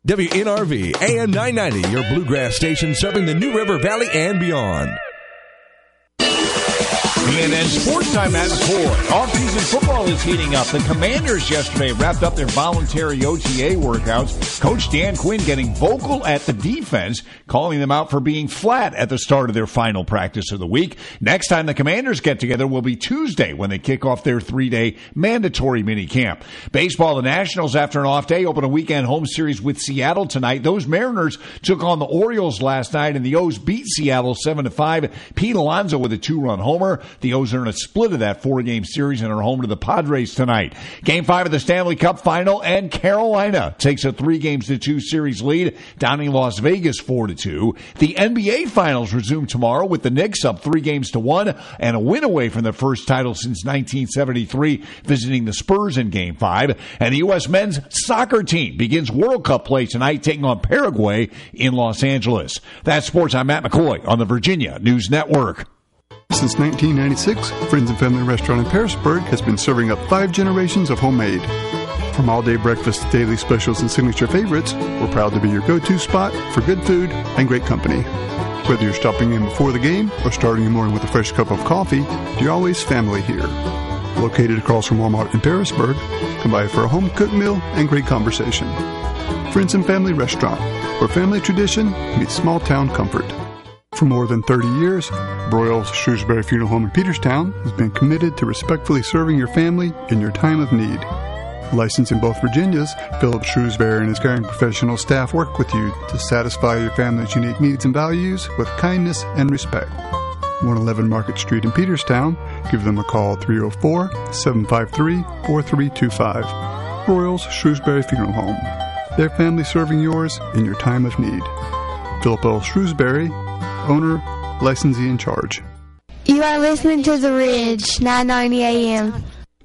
WNRV AM 990, your bluegrass station serving the New River Valley and beyond. BNN Sports Time at McCoy. Off-season football is heating up. The Commanders yesterday wrapped up their voluntary OTA workouts. Coach Dan Quinn getting vocal at the defense, calling them out for being flat at the start of their final practice of the week. Next time the Commanders get together will be Tuesday when they kick off their 3-day mandatory minicamp. Baseball, the Nationals, after an off day, open a weekend home series with Seattle tonight. Those Mariners took on the Orioles last night, and the O's beat Seattle 7-5. Pete Alonso with a 2-run homer. The O's are in a split of that 4-game series and are home to the Padres tonight. Game 5 of the Stanley Cup final, and Carolina takes a 3-2 series lead, downing Las Vegas 4-2. The NBA Finals resume tomorrow with the Knicks up 3-1 and a win away from their first title since 1973, visiting the Spurs in Game 5. And the U.S. men's soccer team begins World Cup play tonight, taking on Paraguay in Los Angeles. That's sports. I'm Matt McCoy on the Virginia News Network. Since 1996, Friends and Family Restaurant in Parisburg has been serving up 5 generations of homemade. From all-day breakfast to daily specials and signature favorites, we're proud to be your go-to spot for good food and great company. Whether you're stopping in before the game or starting your morning with a fresh cup of coffee, you're always family here. Located across from Walmart in Parisburg, come by for a home-cooked meal and great conversation. Friends and Family Restaurant, where family tradition meets small-town comfort. For more than 30 years, Broyles Shrewsbury Funeral Home in Peterstown has been committed to respectfully serving your family in your time of need. Licensed in both Virginias, Philip Shrewsbury and his caring professional staff work with you to satisfy your family's unique needs and values with kindness and respect. 111 Market Street in Peterstown. Give them a call 304-753-4325. Broyles Shrewsbury Funeral Home. Their family serving yours in your time of need. Philip L. Shrewsbury, owner, licensee in charge. You are listening to The Ridge, 990 AM.